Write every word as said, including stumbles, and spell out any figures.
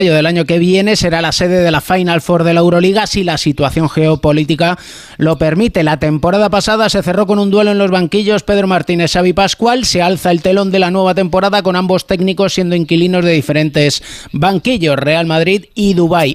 del año que viene será la sede de la Final Four de la Euroliga si la situación geopolítica lo permite. La temporada pasada se cerró con un duelo en los banquillos Pedro Martínez, Xavi Pascual. Se alza el telón de la nueva temporada con ambos técnicos siendo inquilinos de diferentes banquillos, Real Madrid y Dubái.